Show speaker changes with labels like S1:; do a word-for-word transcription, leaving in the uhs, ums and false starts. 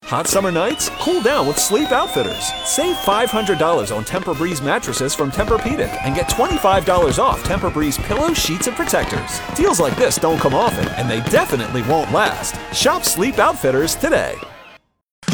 S1: Hot summer nights? Cool down with Sleep Outfitters. Save five hundred dollars on Tempur-Breeze mattresses from Tempur-Pedic and get twenty-five dollars off Tempur-Breeze pillows, sheets, and protectors. Deals like this don't come often, and they definitely won't last. Shop Sleep Outfitters today.